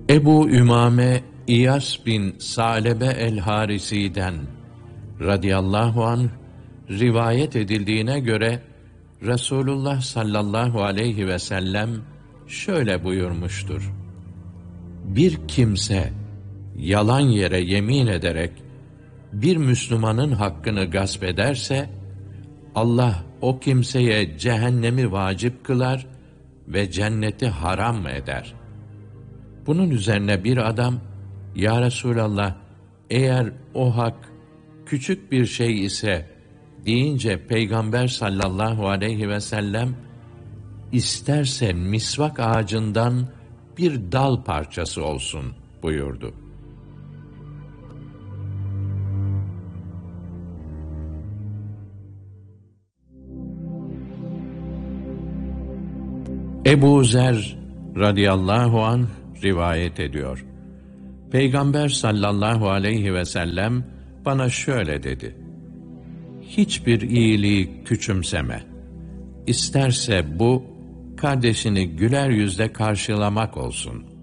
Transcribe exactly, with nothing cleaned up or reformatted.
Ebu Ümame İyas bin Salebe el-Harisi'den radıyallahu anh rivayet edildiğine göre Resulullah sallallahu aleyhi ve sellem şöyle buyurmuştur: Bir kimse yalan yere yemin ederek bir Müslümanın hakkını gasp ederse, Allah o kimseye cehennemi vacip kılar ve cenneti haram eder. Bunun üzerine bir adam, Ya Resulallah, eğer o hak küçük bir şey ise deyince Peygamber sallallahu aleyhi ve sellem, isterse misvak ağacından bir dal parçası olsun buyurdu. Ebu Zer radıyallahu anh rivayet ediyor. Peygamber sallallahu aleyhi ve sellem bana şöyle dedi: Hiçbir iyiliği küçümseme. İsterse bu, kardeşini güler yüzle karşılamak olsun.